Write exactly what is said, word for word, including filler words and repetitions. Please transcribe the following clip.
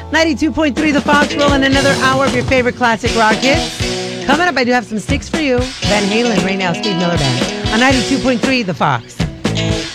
ninety-two point three The Fox, rolling another hour of your favorite classic rock hits. Coming up, I do have some sticks for you. Van Halen right now, Steve Miller Band. On ninety-two point three The Fox.